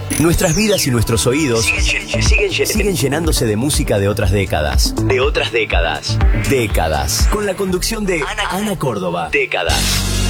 Nuestras vidas y nuestros oídos siguen llenándose de música de otras décadas. De otras décadas. Décadas. Con la conducción de Ana Córdoba. Décadas.